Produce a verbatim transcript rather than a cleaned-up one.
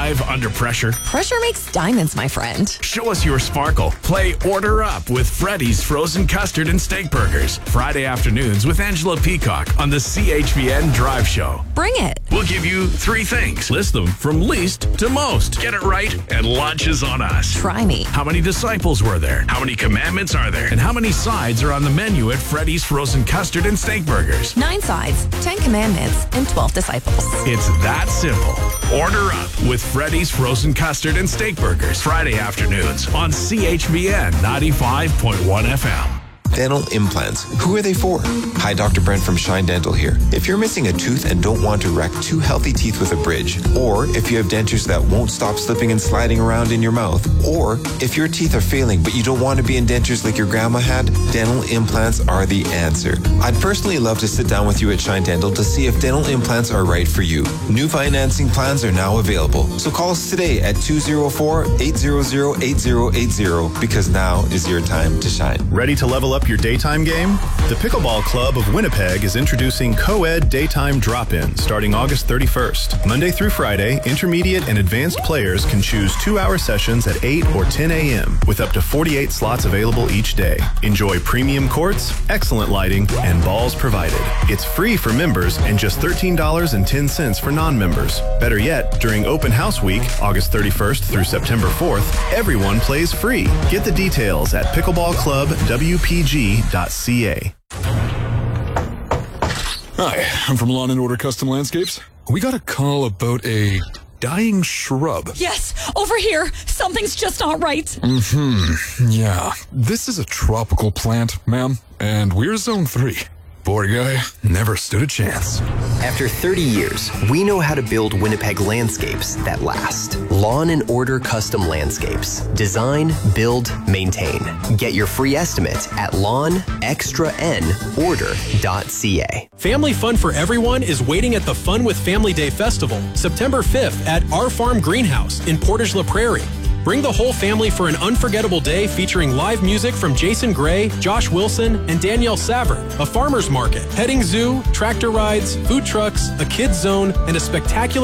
thrive under pressure? Pressure makes diamonds, my friend. Show us your sparkle. Play Order Up with Freddy's Frozen Custard and Steak Burgers. Friday afternoons with Angela Peacock on the C H V N Drive Show. Bring it. We'll give you three things. List them from least to most. Get it right, and lunch is on us. Try me. How many disciples were there? How many commandments are there? And how many sides are on the menu at Freddy's Frozen Custard and Steak Burgers? Nine sides, ten commandments, and twelve disciples. It's that simple. Order Up with Freddy's Frozen Custard and Steak Burgers. Friday afternoons on C H V N ninety-five point one F M. Dental implants. Who are they for? Hi, Doctor Brent from Shine Dental here. If you're missing a tooth and don't want to wreck two healthy teeth with a bridge, or if you have dentures that won't stop slipping and sliding around in your mouth, or if your teeth are failing but you don't want to be in dentures like your grandma had, dental implants are the answer. I'd personally love to sit down with you at Shine Dental to see if dental implants are right for you. New financing plans are now available, so call us today at two oh four, eight hundred, eighty eighty because now is your time to shine. Ready to level up your daytime game? The Pickleball Club of Winnipeg is introducing co-ed daytime drop-in starting August thirty-first. Monday through Friday, intermediate and advanced players can choose two-hour sessions at eight or ten a.m. with up to forty-eight slots available each day. Enjoy premium courts, excellent lighting, and balls provided. It's free for members and just thirteen dollars and ten cents for non-members. Better yet, during Open House Week, August thirty-first through September fourth, everyone plays free. Get the details at pickleball club w p g dot c a. Hi, I'm from Lawn and Order Custom Landscapes. We got a call about a dying shrub. Yes, over here. Something's just not right. Mm-hmm. Yeah. This is a tropical plant, ma'am, and we're zone three. Poor guy never stood a chance. After thirty years, we know how to build Winnipeg landscapes that last. Lawn and Order Custom Landscapes. Design, build, maintain. Get your free estimate at lawn extra n order dot c a. Family fun for everyone is waiting at the Fun with Family Day Festival, September fifth at Our Farm Greenhouse in Portage La Prairie. Bring the whole family for an unforgettable day featuring live music from Jason Gray, Josh Wilson, and Danielle Savard, a farmer's market, petting zoo, tractor rides, food trucks, a kids zone, and a spectacular